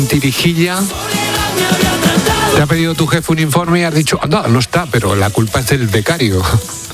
mentirijilla. Te ha pedido tu jefe un informe y has dicho, no está, pero la culpa es del becario.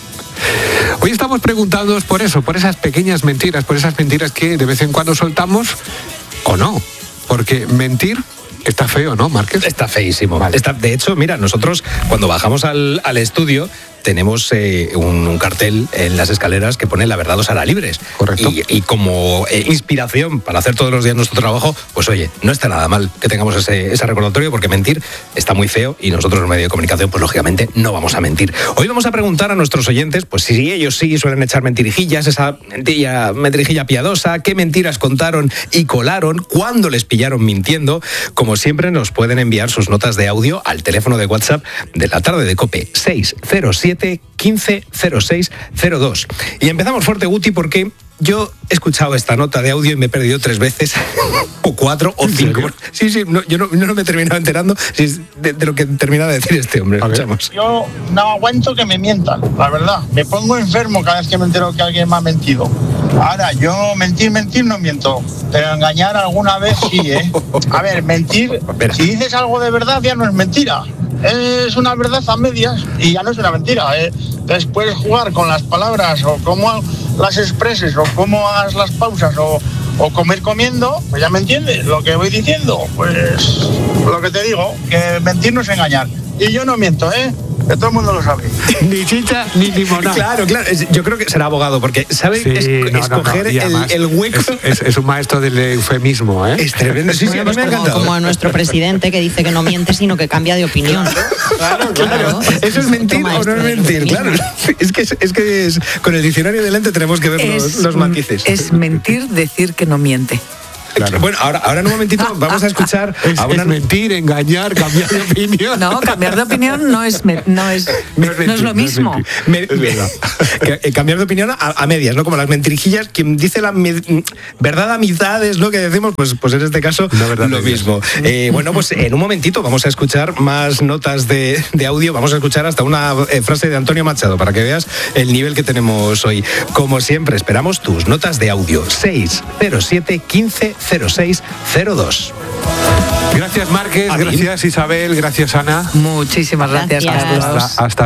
Hoy estamos preguntándonos por eso, por esas pequeñas mentiras, por esas mentiras que de vez en cuando soltamos o no. Porque mentir está feo, ¿no, Márquez? Está feísimo. Vale. De hecho, mira, nosotros cuando bajamos al estudio tenemos un cartel en las escaleras que pone la verdad os hará libres. Correcto. Y como inspiración para hacer todos los días nuestro trabajo, pues oye, no está nada mal que tengamos ese recordatorio, porque mentir está muy feo y nosotros los medios de comunicación, pues lógicamente no vamos a mentir. Hoy vamos a preguntar a nuestros oyentes, pues si ellos sí suelen echar mentirijillas, esa mentirijilla piadosa, qué mentiras contaron y colaron, cuándo les pillaron mintiendo. Como siempre, nos pueden enviar sus notas de audio al teléfono de WhatsApp de la tarde de COPE 607 15 06 02. Y empezamos fuerte, Guti, porque yo he escuchado esta nota de audio y me he perdido 3 veces, o 4 o 5. Sí, yo no me he terminado enterando de lo que terminaba de decir este hombre. Escuchamos. Yo no aguanto que me mientan, la verdad. Me pongo enfermo cada vez que me entero que alguien me ha mentido. Ahora, yo mentir no miento, pero engañar alguna vez sí, ¿eh? A ver, mentir, si dices algo de verdad ya no es mentira. Es una verdad a medias y ya no es una mentira, ¿eh? Entonces puedes jugar con las palabras o cómo las expreses o cómo hagas las pausas o comer comiendo, pues ya me entiendes lo que voy diciendo. Pues lo que te digo, que mentir no es engañar. Y yo no miento, ¿eh? Que todo el mundo lo sabe. Ni chicha ni limonada. Claro. Yo creo que será abogado, porque sabe escoger el hueco. Es un maestro del eufemismo, ¿eh? Es tremendo. Sí, bueno, pues como a nuestro presidente, que dice que no miente, sino que cambia de opinión. Claro. ¿Eso es mentir o no es mentir? Claro. Es que con el diccionario delante tenemos que ver los matices. Es mentir decir que no miente. Claro. Bueno, ahora en un momentito vamos a escuchar es mentir, engañar, cambiar de opinión. No, cambiar de opinión no es lo mismo. Es verdad. Cambiar de opinión a medias, ¿no? Como las mentirijillas, quien dice la verdad a mitades, ¿no? Que decimos, pues en este caso lo mismo. Bueno, pues en un momentito vamos a escuchar más notas de audio, vamos a escuchar hasta una frase de Antonio Machado para que veas el nivel que tenemos hoy. Como siempre, esperamos tus notas de audio. 607 15 06 02. Gracias, Márquez. Gracias, Isabel. Gracias, Ana. Muchísimas gracias. Hasta